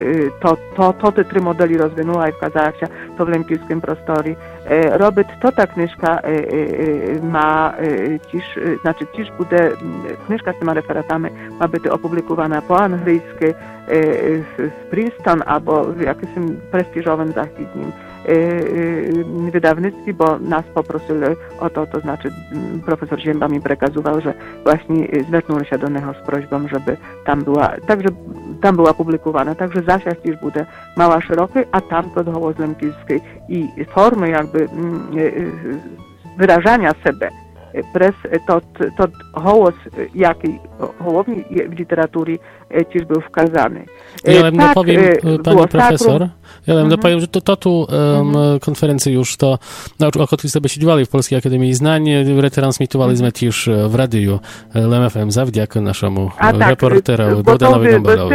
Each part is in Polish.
to te три моделі розвинула і вказався то в Лемківському просторі. Робить то та книжка ma ціж буде книжка з цими рефератами ma бути опублікована по-англійськи w Princeton albo w jakimś prestiżowym zachodnim wydawnictwie, bo nas poprosili o to znaczy profesor Zięba mi przekazywał, że właśnie zwrócił się do niego z prośbą, żeby tam była publikowana. Także zasięg już będzie mała, szeroki, a tam pod Hołos Lempilskiej i formy jakby wyrażania siebie przez to hołos, jaki hołowni w literaturze też był wskazany. Ja bym dopowiem, pani profesor, dopowiem, że to tu konferencję już to okotli sobie siedzieli w Polskiej Akademii Znań, retransmitowaliśmy też w radiu LMFM zawdzięki naszemu reporterowi Bogdanowi Gombelowi.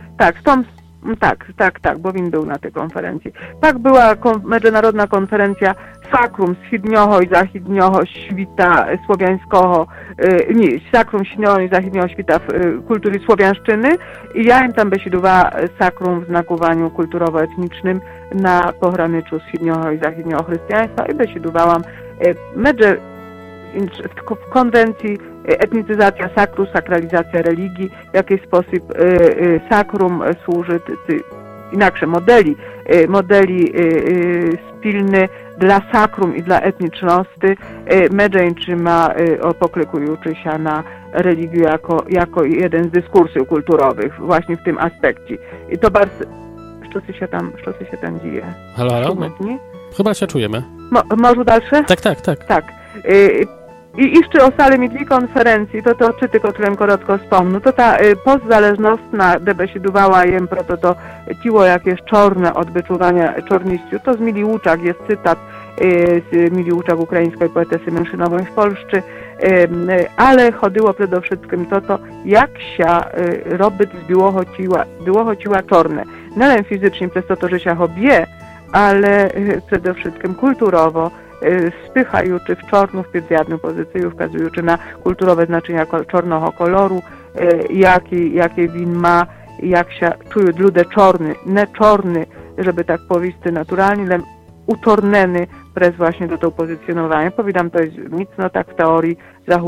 Tak, bo on był na tej konferencji. Tak była międzynarodna konferencja Sakrum Wschodniego i Zachodniego Świata Słowiańskiego, Sakrum Wschodniego i Zachodniego Świata Kultury Słowiańszczyny i ja im tam besidowała Sakrum w znakowaniu kulturowo-etnicznym na pograniczu Wschodniego i Zachodniego chrześcijaństwa i besidowałam w konwencji etnicyzacja sakru, sakralizacja religii, w jaki sposób sakrum służy, inaczej modeli spilny dla sakrum i dla etniczności, czy ma poklikujący się na religię jako jeden z dyskursów kulturowych właśnie w tym aspekcie. I to bardzo, co się tam dzieje? Halo? Chyba się czujemy. Może dalsze? Tak. I jeszcze o sali mi dwie konferencji, to czy tylko którym krótko wspomnę, to ta postzależnostna, gdyby się dawała jem to ciło jakieś czarne od wyczuwania czorniściu, to z Miliuczak jest cytat z Miliuczak ukraińskiej poetesy mężczyznowej w Polsce, ale chodziło przede wszystkim to jak się robić z białego ciła czarne. Nie fizycznie przez to, że się obie, ale przede wszystkim kulturowo, spychajuczy w czarną, w pierwszą pozycję, wskazujący na kulturowe znaczenia czarnego koloru, jakie win ma, jak się czują ludzie czarny, nie czarny, żeby tak powiedzieć naturalnie, ale utorneny przez właśnie do to pozycjonowanie. Powiadam, to jest mocno tak w teorii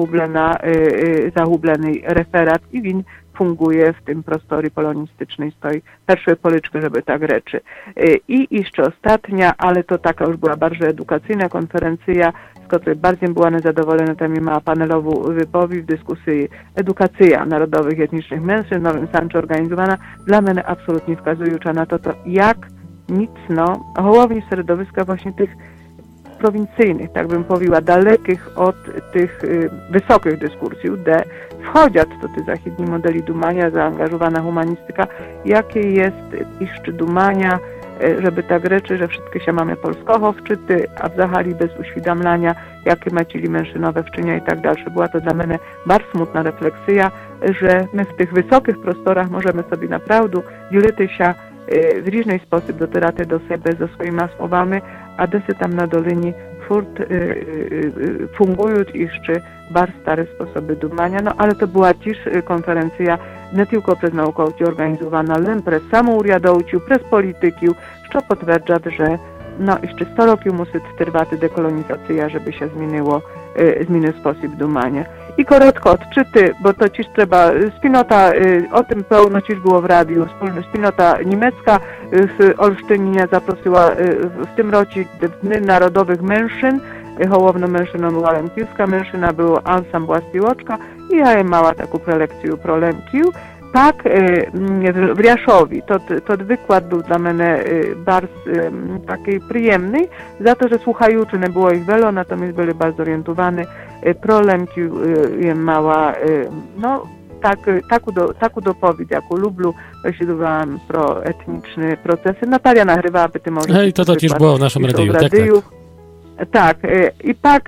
zahubleny referat i win funguje w tym prostorii polonistycznej, stoi pierwsze policzki, żeby tak rzeczy. I jeszcze ostatnia, ale to taka już była bardziej edukacyjna konferencja, z której bardziej była niezadowolona, tam ma panelową wypowiedź w dyskusji edukacja narodowych i etnicznych mężczyzn w Nowym Sączu organizowana, dla mnie absolutnie wskazująca na to jak mocno hołowni środowiska właśnie tych prowincyjnych, tak bym powiedziała, dalekich od tych wysokich dyskursji, gdzie wchodzą to te zachodnie modeli dumania, zaangażowana humanistyka, jakie jest jeszcze dumania, żeby tak rzeczy, że wszystkie się mamy polskowo wczyty, a w zachali bez uświadamiania, jakie macili mężczyznowe wczynia i tak dalsze. Była to dla mnie bardzo smutna refleksja, że my w tych wysokich prostorach możemy sobie naprawdę dzielić się w różny sposób docierać do siebie ze swoimi słowami, a desy tam na dolinie furt fungują jeszcze bardzo stare sposoby dumania, no ale to była też konferencja nie tylko przez naukowców organizowana, ale przez samourядовців, przez polityków, co potwierdza, że jeszcze 100 lat musi trwać dekolonizacja, żeby się zmienił sposób dumania. I krótko odczyty, bo to też trzeba, wspólnota, o tym pełno też było w radiu, wspólnota niemiecka w Olsztynie zaprosiła w tym roku Dni Narodowych Mężczyzn, hołowno mężczyzną była Lempilska, mężczyzna był ansambl Spiłoczka i ja mała taką prelekcję pro Lemkił. Tak, w Riaszowi, to wykład był dla mnie bardzo taki przyjemny, za to, że słuchajuczy nie było ich wielu, natomiast byli bardzo zorientowani. Pro Lemkił mała, no, taką dopowiedź, jaką lubię, wyśledowałam pro etniczne procesy. Natalia nagrywała, by ty może... Hej, to też było w naszym radiu, tak. I tak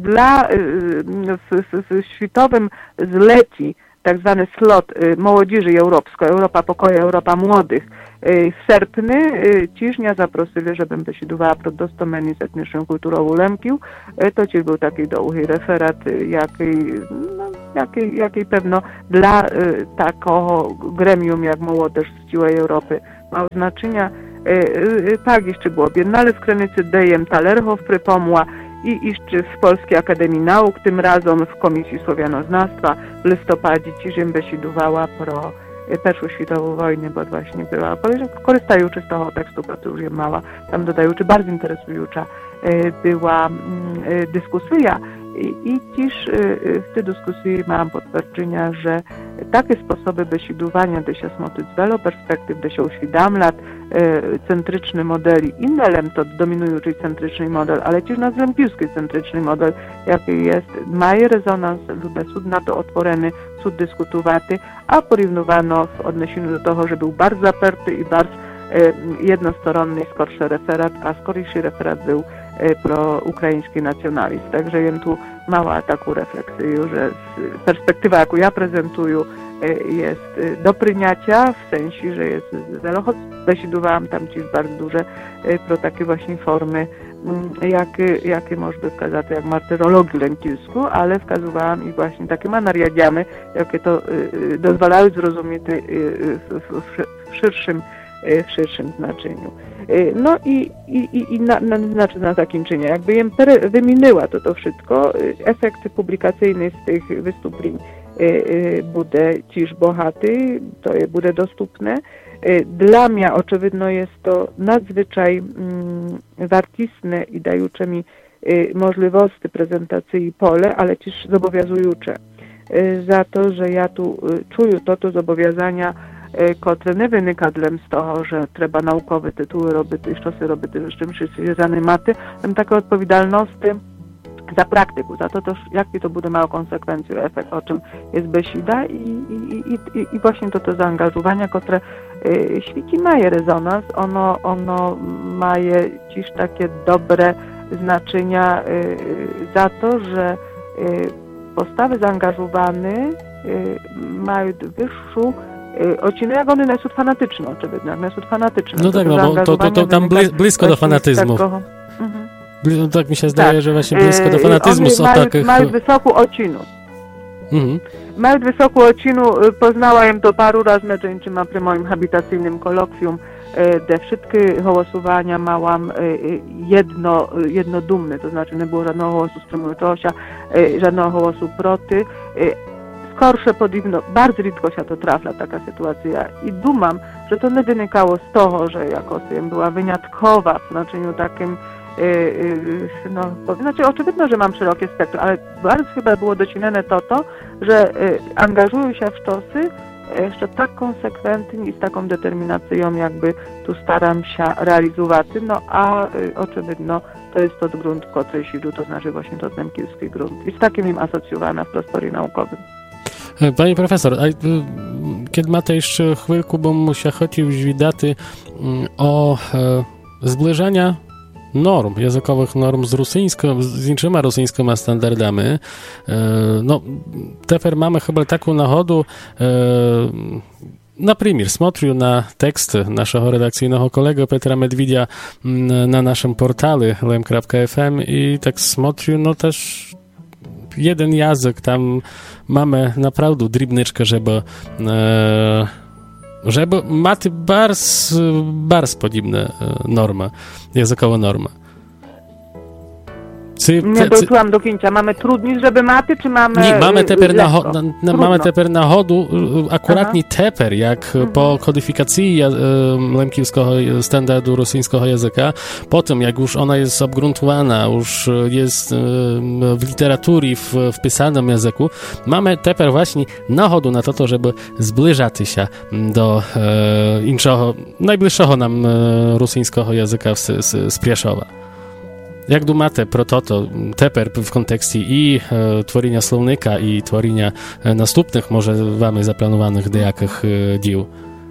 w światowym zleci, tak zwany slot młodzieży europejskiej, Europa Pokoju, Europa Młodych, w sierpniu ciżnia zaprosili, żebym desidowała pro dostomeni z etniczną kulturową Lemkił. To ci był taki długi referat, jakiej pewno dla takiego gremium jak Młodzież z całej Europy mało znaczenia. Tak, jeszcze było Biennale w Krynicy, dejem Talerchow przypomła i jeszcze w Polskiej Akademii Nauk, tym razem w Komisji Słowianoznawstwa w listopadzie ciżem besidowała pro Pierwszą światową wojnę, bo właśnie była, korzystajući z toho tekstu, bo to już je mała, tam dodajući, bardzo interesująca była dyskusja i dziś w tej dyskusji mam potwierdzenia, że takie sposoby besidowania, gdy się smotyć z wielu perspektyw, gdy się uświadamlat centryczny modeli, inny element dominujący centryczny model, ale też na zlępiwski centryczny model, jaki jest, ma rezonans, ludzie są na to otworeni, są dyskutowaty, a porównywano w odniesieniu do tego, że był bardzo zaperty i bardzo jednostronny skorszy referat, a skorszy referat był pro-ukraiński nacjonalizm. Także jem tu mała taką refleksję, że perspektywa, jaką ja prezentuję, jest do przyjęcia, w sensie, że jest choć besidowałam tam ci bardzo duże pro takie właśnie formy, jakie można wskazać, jak martyrologii lękilską, ale wskazywałam i właśnie takimi narjadiami, jakie to dozwalają zrozumieć w szerszym znaczeniu. No i na zakończenie, jakby jem wyminęła to wszystko, efekty publikacyjne z tych wystąpień bude ciż bohaty, to je bude dostępne. Dla mnie oczywiście jest to nadzwyczaj wartisne i dajucze mi możliwości prezentacji pole, ale też zobowiązujące za to, że ja tu czuję to zobowiązania, które nie wynika z tego, że trzeba naukowe tytuły robić i czasy robić z czymś związane maty, mam takie odpowiedzialności za praktyku, za to też, jaki to będzie miało konsekwencje, efekt, o czym jest besida i właśnie to zaangażowanie, które świeci ma rezonans, ono ma dziś takie dobre znaczenia za to, że postawy zaangażowane mają wyższą ocinę, jak one nie są fanatyczne, oczywiście, nie są fanatyczne. No tak, no bo to tam blisko do fanatyzmu. Tak mi się zdaje, że właśnie blisko do fanatyzmu są takich... Mają wysoką ocinę. Mają wysoką ocinę, poznałam to paru razy, na przy moim habitacyjnym kolokwium, gdzie wszystkie głosowania miałam jednodumne, to znaczy nie było żadnego głosu wstrzymującego się, żadnego głosu proty. Skorsze podobno, bardzo rzadko się to trafia, taka sytuacja. I dumam, że to nie wynikało z tego, że jakoś była wyjątkowa w znaczeniu takim, znaczy oczywiście, że mam szerokie spektrum, ale bardzo chyba było docinane to, że angażują się w czasy jeszcze tak konsekwentnie i z taką determinacją, jakby tu staram się realizować, no a oczywiście to jest to grunt, który się to znaczy właśnie to zemkielski grunt. I z takim im asocjowana w prostorii naukowym. Pani profesor, a kiedy máte jeszcze chwilkę, bo muszę chcieć widać o zbliżania norm, językowych norm z innymi rosyjskimi standardami. No, teraz mamy chyba taką nachodu, na przykład, смотрю na tekst naszego redakcyjnego kolegi Petra Medwidia na naszym portalu lem.fm i tak смотрю, no też jeden język, tam mamy naprawdę drobnyczkę, żeby mać bardzo podobne normy, językowe normy. Nie doszłam do końca. Mamy trudniej, żeby maty, czy mamy nie, mamy teper nachodu, akuratnie teper, jak po kodyfikacji lemkiewskiego standardu rosyjskiego języka, potem jak już ona jest obgruntowana, już jest w literaturze, w pisanym języku, mamy teper właśnie nachodu na to, żeby zbliżać się do innego, najbliższego nam rosyjskiego języka z Prieszowa. Jak думаете про to тепер в контексті і творіння словника, і творіння наступних, може, вами запланованих деяких діл?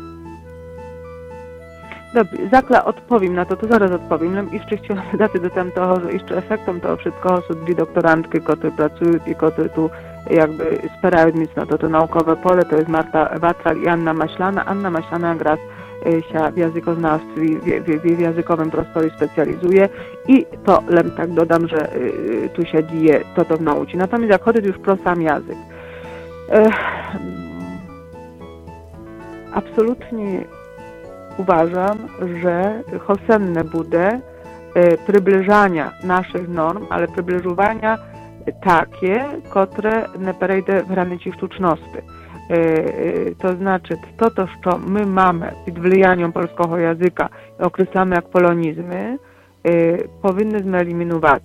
Dobrze, zakla odpowiem na to zaraz odpowiem. No, jeszcze chciałam dodać do tego, że jeszcze efektem tego wszystkiego są dwie doktorantki, które pracują i które tu jakby spierają mnie na to naukowe pole, to jest Marta Watral i Anna Maślana. Anna Maślana jak raz się w językoznawstwie, w językowym prostorie specjalizuje i to tak dodam, że tu się dzieje to w nauce. Natomiast jak chodzi już pro sam język, absolutnie uważam, że hosenne bude przybliżania naszych norm, ale przybliżowania takie, które nie przejdą w granicy sztuczności. To znaczy, to, co my mamy pod wpływem polskiego języka i określamy jak polonizmy, powinny eliminować.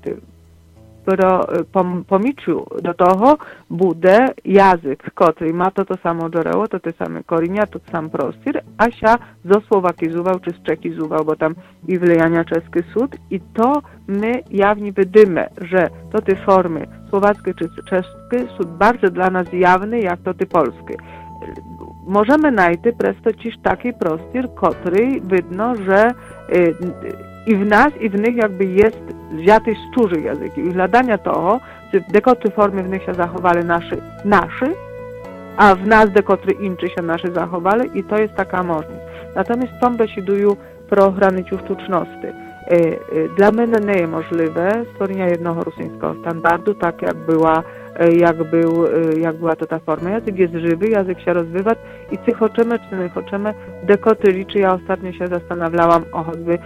Pomiczu do toho bude jazyk, który ma to samo dżereło, to te same korienia, to sam prostor, a się zosłowakizował czy zczekizował, bo tam i wlejania czeski sud i to my jawnie widzimy, że to te formy słowackie czy czeskie są bardzo dla nas jawne, jak to te polskie. Możemy znaleźć przez to ciż taki prostor, który widno, że i w nas, i w nich jakby jest wzięty z cudzych języków. I zladania toho, że dekotry formy w nich się zachowali nasze, a w nas dekotry inczy się nasze zachowali i to jest taka możliwość. Natomiast tam besidują pro granicu sztuczności. Dla mnie nie jest możliwe stworzenie jednego rosyjskiego standardu, tak jak była to ta forma. Język jest żywy, język się rozwywa i czy chcemy, czy nie chcemy, dekotry liczy. Ja ostatnio się zastanawiałam o choćby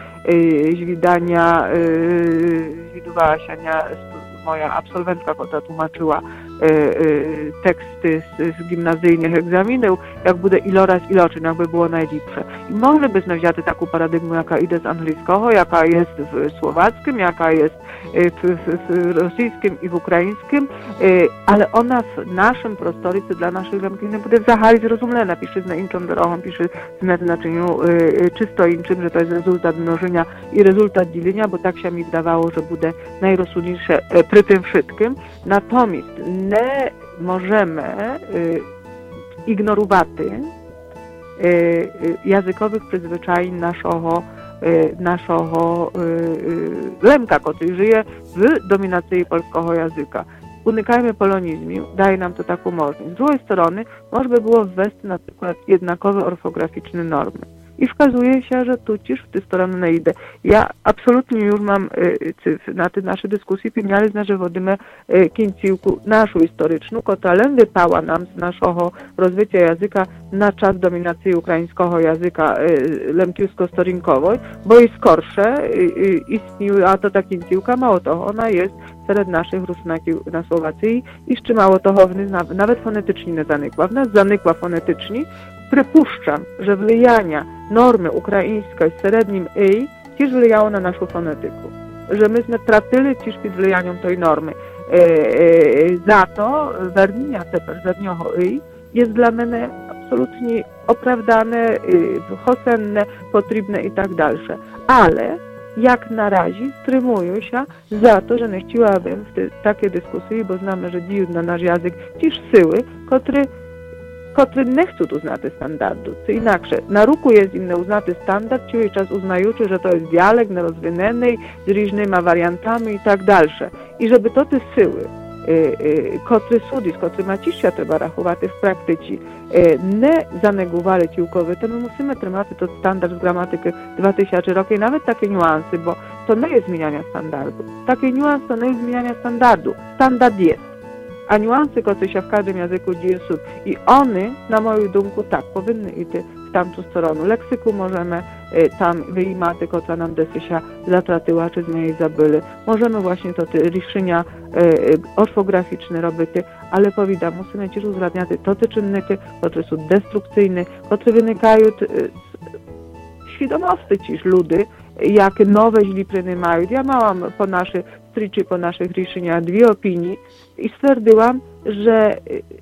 zwidowała się moja absolwentka, która tłumaczyła teksty z gimnazyjnych egzaminów, jak będzie iloraz iloczyn, jakby było najlepsze. I moglibyśmy wziąć taką paradygmę, jaka idzie z angielskiego, jaka jest w słowackim, jaka jest w rosyjskim i w ukraińskim, ale ona w naszym prostoricy dla naszych lemków nie będzie w zachali zrozumiana. Pisze z inczą drogą, pisze w znaczeniu czysto inczym, że to jest rezultat mnożenia i rezultat dzielenia, bo tak się mi wydawało, że będzie najrozsądniejsze przy tym wszystkim. Natomiast nie możemy ignorować językowych przyzwyczajeń naszego lemka, który żyje w dominacji polskiego języka. Unikajmy polonizmu, daje nam to taką możliwość. Z drugiej strony, można by było wwieść na przykład jednakowe orfograficzne normy. I wskazuje się, że tu ciż w tę stronę nie idę. Ja absolutnie już mam na tej naszej dyskusji pilniali, że wodymy kińciłku naszą historyczną, która wypała nam z naszego rozwoju języka na czas dominacji ukraińskiego języka lemkiusko-storinkowej, bo jest skorsze, istniała to ta kińciłka, mało toho, ona jest wśród naszych Rusnaków na Słowacji i jeszcze mało toho, nawet fonetycznie nie zanykła. W nas zanykła fonetycznie. Przypuszczam, że wlijania normy ukraińskiej z średnim i też wlijało na naszą fonetykę. Że myśmy tracili też pod wlijaniem tej normy. Za to wernienia teper zadnioho i jest dla mnie absolutnie oprawdane, hosenne, potrzebne i tak dalsze. Ale jak na razie wstrzymuję się za to, że nie chciałabym w takie dyskusje, bo znamy, że dziś na nasz język też siły, które nie chcą uznać standardu. Co inaczej, na ruku jest inny uznaty standard, cały czas uznajuczy, że to jest dialekt rozwinięty z różnymi wariantami i tak dalsze. I żeby to te siły, które sudzi, z którymi ciścia trzeba rachować w praktyce, nie zanegowali ciłkowy, to my musimy trzymać to standard z gramatyki 2000 roku i nawet takie niuansy, bo to nie jest zmieniania standardu. Takie niuans to nie jest zmieniania standardu. Standard jest. A niuanse, które się w każdym języku dzieją są i one, na moją dumku, tak, powinny iść w tamtą stronę. Leksyku możemy tam wyjmać, która nam desy się zatratyła, czy z niej zabyli. Możemy właśnie to te ryszenia orfograficzne robić, ale powiadam, musimy też uzgadniać te czynniki, które są destrukcyjne, które wynikają z świadomości ciż ludy, jakie nowe źlipryny mają. Ja miałam po naszych ryszeniach dwie opinie i stwierdziłam, że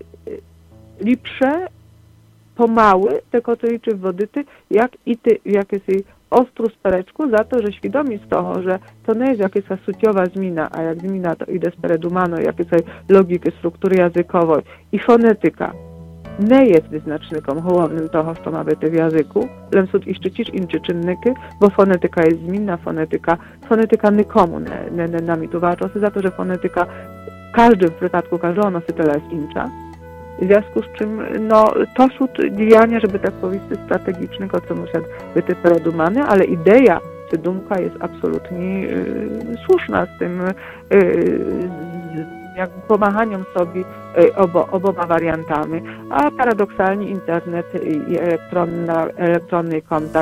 lepsze pomały te kotyliczy wodyty, jak i ty w jakiejś ostru spereczku, za to, że świadomi z tego, że to nie jest jakaś suciowa zmiana, a jak zmiana to idę speredumano, jakiejś logiki, struktury językowej i fonetyka nie jest wyznacznikiem głównym toho, co ma być w języku, ale są jeszcze inne czynniki, bo fonetyka jest zmienna, fonetyka nikomu nie namituwa czasy za to, że fonetyka w każdym przypadku każdego nosiciela jest inna. W związku z czym, to są działania, żeby tak powiedzieć, strategicznego, co musi być predumane, ale idea czy dumka jest absolutnie słuszna z tym jakby pomachaniem sobie oboma wariantami, a paradoksalnie internet i elektronny kontakt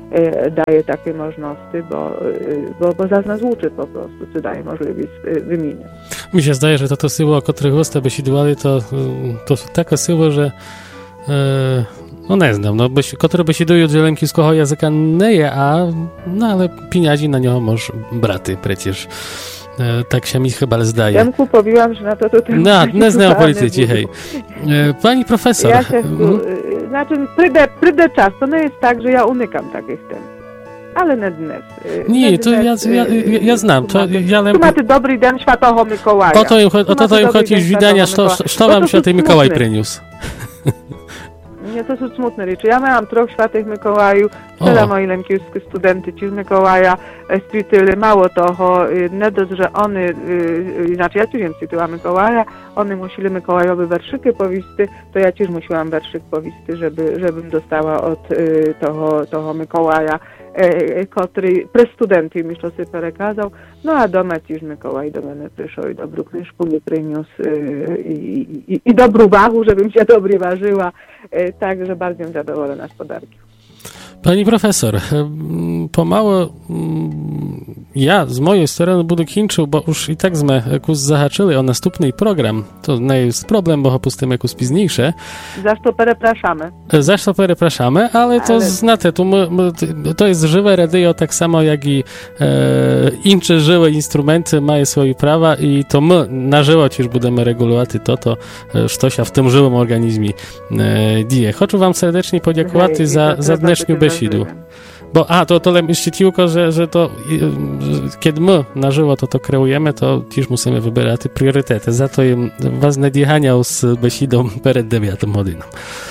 daje takie możliwości, bo zas nas uczy po prostu, co daje możliwość wymiany. Mi się zdaje, że to słowo, o których usta besідували, to taka słowo, że no nie znam, które besіdują z lękівського języka nie je, ale pieniędzy na niego może braty przecież. Tak się mi chyba zdaje. Ja mu powiłam, że na to nie znam polityki, hej. Pani profesor. Ja się znaczy, przyjdę czas, to nie jest tak, że ja unikam takich tem. Ale nie dnes. Nie, to ja znam. Tu macie dobry dzień Świętego Mikołaja. O to im chodzi widania, co wam Święty Mikołaj przyniósł. Nie, to są smutne rzeczy. Ja miałam 3 Świętych Mikołaju, tyle moi lękівські studenty ci z Mikołaja strytyli. Mało toho, nie dość, że oni, inaczej ja też wiem tytuła Mikołaja, oni musieli Mikołajowe werszyki powisty, to ja też musiałam werszyk powisty, żebym dostała od toho Mikołaja, który pre studenty mi to sobie przekazał. No a doma też Mikołaj do mnie przyszedł i dobrą knyżkę mi przyniósł i dobrą wagę, żebym się dobrze ważyła. Także bardzo zadowolona z podarki. Pani profesor, pomału ja z mojej strony będę kończył, bo już i tak sme zahaczyli o następny program. To nie jest problem, bo opustimy jakoś późniejsze. Zresztą przepraszamy, ale to znate, to jest żywe radio, tak samo jak i inne żywe instrumenty mają swoje prawa i to my na żywo też będziemy regulować to, co się w tym żywym organizmie dzieje. Chcę wam serdecznie podziękować za dnešniu besídu. Bo, to jeszcze tylko, że to, kiedy my na żywo to kreujemy, to też musimy wybierać priorytety. Za to im was nadjechania z besídą przed 9 godziną.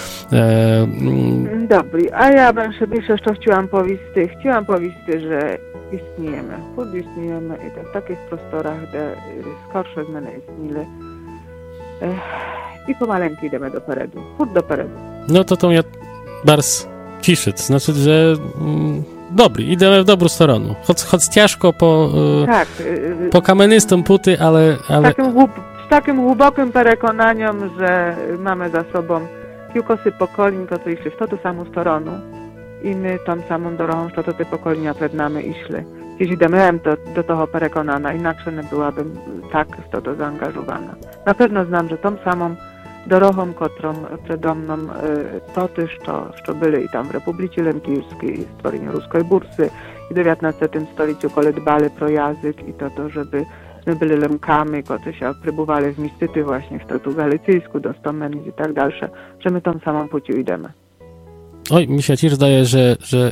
Dobry, a ja bym jeszcze chciałam powiedzieć, że istniejemy. Istniejemy i to w takich prostorach, gdzie skorsze z mnie istnieli. I pomaleńki idziemy do peredu. Do peredu. No to ja bardzo cieszę, to znaczy, że dobry, idziemy w dobrą stronę. Choć ciężko po kamienistym puty, ale... Z takim głębokim przekonaniem, że mamy za sobą kilkosy pokoleń, które szli w tą samą stronę i my tą samą drogą, że te pokolenia przed nami szli. Jeśli idziemy do tego przekonana, inaczej nie byłabym tak w to zaangażowana. Na pewno znam, że tą samą drogą, którą przede mną to też, co byli i tam w Republice Lękівській, stworzeniu ruskiej bursy i w 19 stuleciu, kiedy dbali pro język i to, żeby my byli Lemkami, którzy się przybywali w mistyty właśnie w Statu Galicyjsku, do Stomenic i tak dalsze, że my tą samą płcią idziemy. Oj, mi się też zdaje, że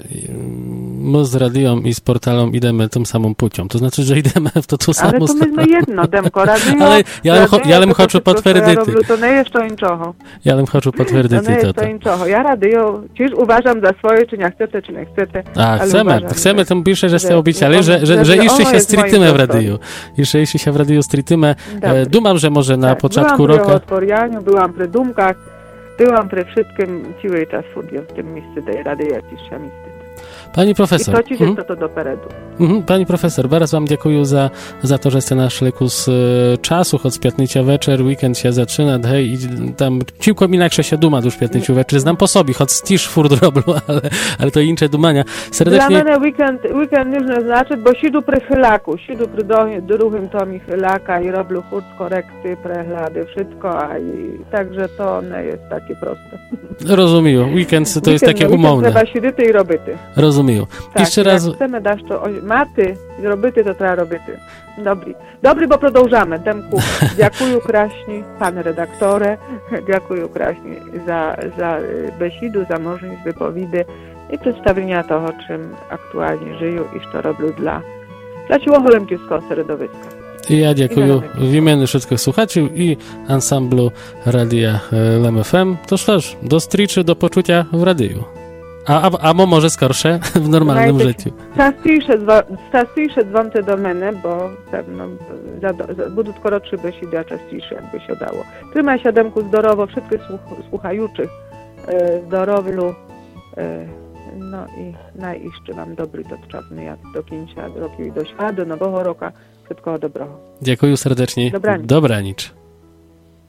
my z radią i z portalem idziemy tą samą płcią. To znaczy, że idziemy w to samą stronę. Ale to my jedno, demko radio. Ale ja bym chciał potwierdzić. To nie jest to niczego. Ja bym chciał potwierdzić to. To nie jest to niczego. Ja radio też uważam za swoje, czy nie chcecie, czy nie chcecie. Chcemy, tym pisze, że ste obiecali, że jeszcze się strytymy w radiu. Jeszcze się w radiu strytymy. Dumam, że może na początku roku. Byłam przy otworianiu, byłam przy dumkach. Byłam przy wszystkim cały czas w tym miejscu tej radia ciszę mistyt. Pani profesor. I to ci jest to do peredu. Pani profesor, bardzo wam dziękuję za to, że ste naszli z czasu, choć z piątnicia wieczór, weekend się zaczyna, hej, i tam ciłko mi inaczej się duma już piątniciu wieczór, znam po sobie, choć stisz furt robią, ale to incze dumania. Serdecznie... Dla mnie weekend już nie znaczy, bo siedzę przy chylaku, siedzę przy drugim tomie chylaka i robię furt korekcje, prehlady, wszystko, także to nie jest takie proste. Rozumiem, weekend to jest takie umowne. Trzeba siedzieć i robić. Rozumiem. Tak, jeszcze raz... chcemy dać to maty i robić, to trzeba robić. Dobry, bo продовжamy. Demku, dziękuję kraśni, pan redaktorze, dziękuję kraśni za besídu, za możliwość wypowiedzi i przedstawienia toho, czym aktualnie żyją i co robią dla siłowego lękівського środowiska. I ja dziękuję w imieniu wszystkich słuchaczy i ansamblu Radia Lem FM. To też do striczy, do poczucia w radiu. A może skorsze w normalnym życiu. Częściejsze dzwoncie do mnie, bo pewno będą skoro 3 besídy, a częściejsze jakby się dało. Trzymaj się, Demku, zdrowo, wszystkich słuchajuчих zdrowlu. No i najszczę wam dobry czasny jak do końca roku i do świata, do nowego roku. Wszystkiego dobrego. Dziękuję serdecznie. Dobranoc. Dobranoc.